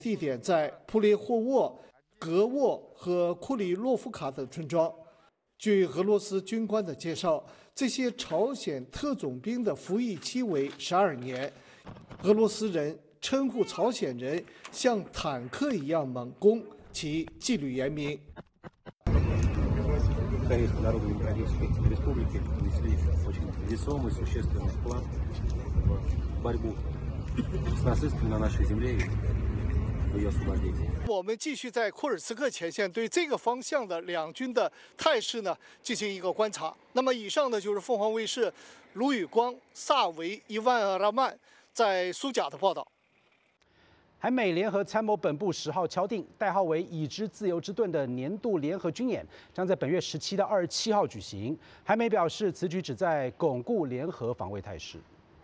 地点在普列霍沃、格沃和库里洛夫卡等村庄。据俄罗斯军官的介绍，这些朝鲜特种兵的服役期为12年。俄罗斯人称呼朝鲜人像坦克一样猛攻，其纪律严明。 Корейской Народно-Демократической Республики внесли очень весомый, существенный вклад в борьбу с нацистами на нашей земле и в ее освобождении. 我们继续在库尔斯克前线对这个方向的两军的态势呢进行一个观察。那么以上呢就是凤凰卫视卢宇光、萨维伊万·拉曼在苏贾的报道。 韩美联合参谋本部10号敲定，代号为“已知自由之盾”的年度联合军演将在本月17到27号举行。韩美表示，此举旨在巩固联合防卫态势。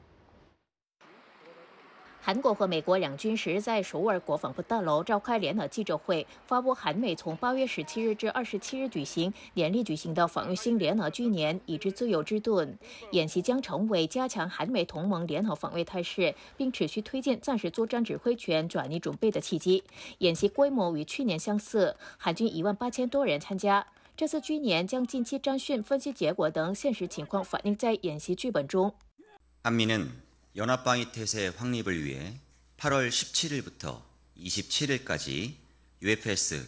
韩国和美国两军10日在首尔国防部大楼召开联合记者会，发布韩美从8月17日至27日连例举行的防御性联合军演“已知自由之盾”演习，将成为加强韩美同盟联合防卫态势，并持续推进战时作战指挥权转移准备的契机。演习规模与去年相似，韩军18000多人参加。这次军演将近期战训分析结果等现实情况反映在演习剧本中。 한미는 연합방위태세 확립을 위해 8월 17일부터 27일까지 UFS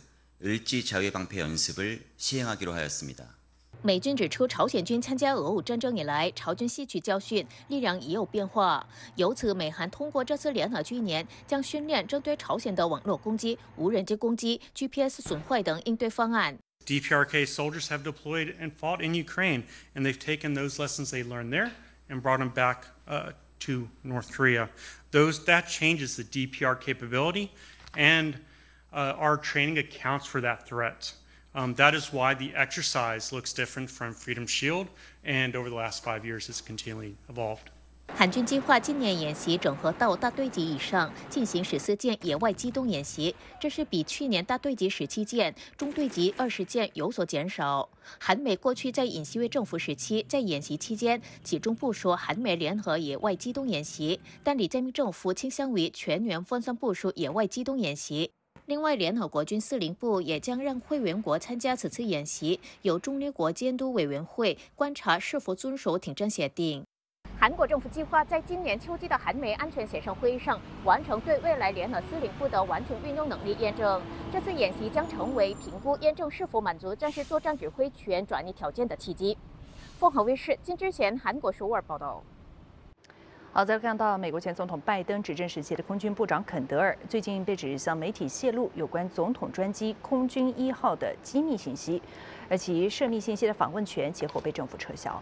을지자유방패 연습을 시행하기로 하였습니다. 美军指出，朝鲜军参加俄乌战争以来，朝军吸取教训，力量已有变化。由此，美韩通过这次联合军演，将训练针对朝鲜的网络攻击、无人机攻击、GPS 损坏等应对方案。 DPRK soldiers have deployed and fought in Ukraine, and they've taken those lessons they learned there and brought them back to North Korea. That changes the DPR capability, and our training accounts for that threat. That is why the exercise looks different from Freedom Shield, and over the last 5 years has continually evolved. 韩军计划今年演习整合到大队级以上，进行14件野外机动演习，这是比去年大队级17件、中队级20件有所减少。韩美过去在尹锡悦政府时期，在演习期间集中部署韩美联合野外机动演习，但李在明政府倾向于全员分散部署野外机动演习。另外，联合国军司令部也将让会员国参加此次演习，由中立国监督委员会观察是否遵守停战协定。韩国政府计划在今年秋季的韩美安全协商会议上完成对未来联合司令部的完全运用能力验证。这次演习将成为评估验证是否满足战时作战指挥权转移条件的契机。凤凰卫视金之贤韩国首尔报道。 好，再看到美国前总统拜登执政时期的空军部长肯德尔，最近被指向媒体泄露有关总统专机空军1号的机密信息，而其涉密信息的访问权结果被政府撤销。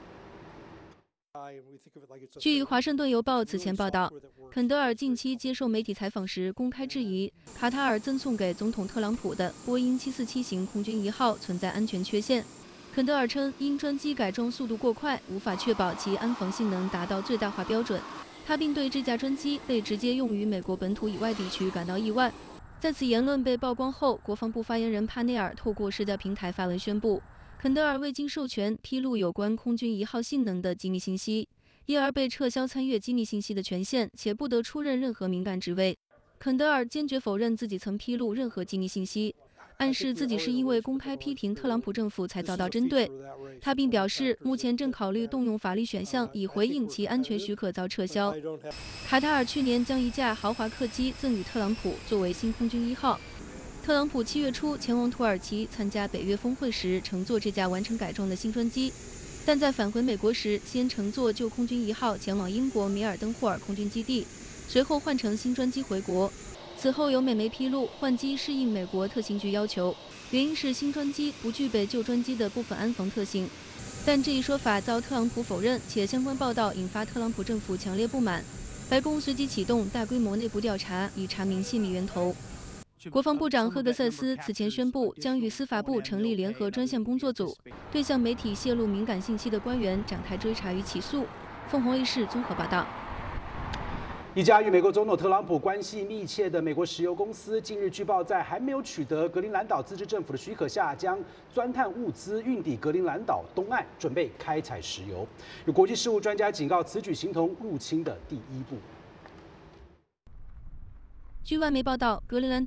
据《华盛顿邮报》此前报道，肯德尔近期接受媒体采访时公开质疑卡塔尔赠送给总统特朗普的波音747型空军1号存在安全缺陷。肯德尔称，因专机改装速度过快，无法确保其安防性能达到最大化标准。他并对这架专机被直接用于美国本土以外地区感到意外。在此言论被曝光后，国防部发言人帕内尔透过社交平台发文宣布，肯德尔未经授权披露有关空军1号性能的机密信息，因而被撤销参阅机密信息的权限，且不得出任任何敏感职位。肯德尔坚决否认自己曾披露任何机密信息，暗示自己是因为公开批评特朗普政府才遭到针对。他并表示，目前正考虑动用法律选项以回应其安全许可遭撤销。卡塔尔去年将一架豪华客机赠予特朗普作为新空军1号。特朗普7月初前往土耳其参加北约峰会时，乘坐这架完成改装的新专机，但在返回美国时，先乘坐旧空军1号前往英国米尔登霍尔空军基地，随后换乘新专机回国。此后有美媒披露，换机适应美国特勤局要求，原因是新专机不具备旧专机的部分安防特性。但这一说法遭特朗普否认，且相关报道引发特朗普政府强烈不满。白宫随即启动大规模内部调查，以查明泄密源头。国防部长赫格塞斯此前宣布，将与司法部成立联合专项工作组，对向媒体泄露敏感信息的官员展开追查与起诉。凤凰卫视综合报道。 一家与美国总统特朗普关系密切的美国石油公司，近日据报在还没有取得格陵兰岛自治政府的许可下，将钻探物资运抵格陵兰岛东岸，准备开采石油。有国际事务专家警告，此举形同入侵的第一步。 据外媒报道，格陵兰